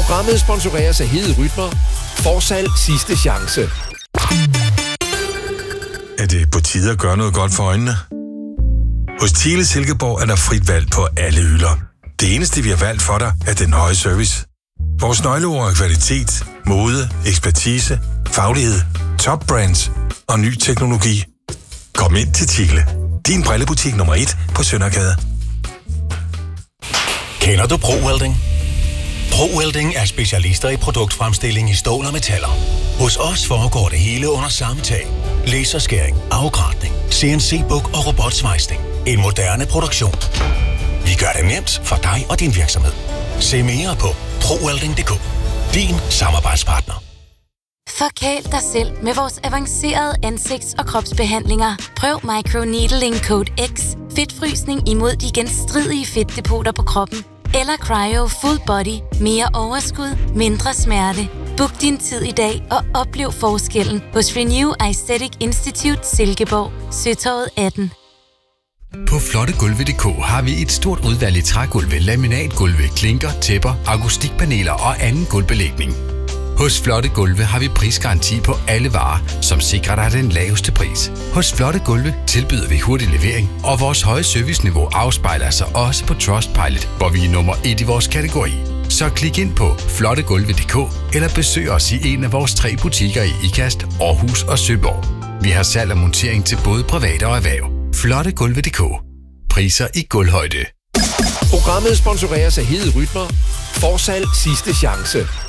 Programmet sponsoreres af Hede Rytmer. Forsalg sidste chance. Er det på tide at gøre noget godt for øjnene? Hos Thiele Silkeborg er der frit valg på alle hylder. Det eneste, vi har valgt for dig, er den høje service. Vores nøgleord er kvalitet, mode, ekspertise, faglighed, top brands og ny teknologi. Kom ind til Thiele. Din brillebutik nummer 1 på Søndergade. Kender du ProWelding? ProWelding er specialister i produktfremstilling i stål og metaller. Hos os foregår det hele under samme tag. Laserskæring, afgratning, CNC-bug og robotsvejsning. En moderne produktion. Vi gør det nemt for dig og din virksomhed. Se mere på ProWelding.dk. Din samarbejdspartner. Forkæl dig selv med vores avancerede ansigts- og kropsbehandlinger. Prøv Microneedling Code X. Fedtfrysning imod de genstridige fedtdepoter på kroppen. Eller Cryo Full Body. Mere overskud, mindre smerte. Book din tid i dag og oplev forskellen hos Renew Aesthetic Institute Silkeborg. Søtorvet 18. På flottegulve.dk har vi et stort udvalg i trægulve, laminatgulve, klinker, tæpper, akustikpaneler og anden gulvbelægning. Hos Flotte Gulve har vi prisgaranti på alle varer, som sikrer dig den laveste pris. Hos Flotte Gulve tilbyder vi hurtig levering, og vores høje serviceniveau afspejler sig også på Trustpilot, hvor vi er nummer 1 i vores kategori. Så klik ind på flottegulve.dk eller besøg os i en af vores 3 butikker i Ikast, Aarhus og Søborg. Vi har salg og montering til både private og erhverv. Flottegulve.dk. Priser i gulvhøjde. Programmet sponsoreres af Hede Rytmer. Forsalg sidste chance.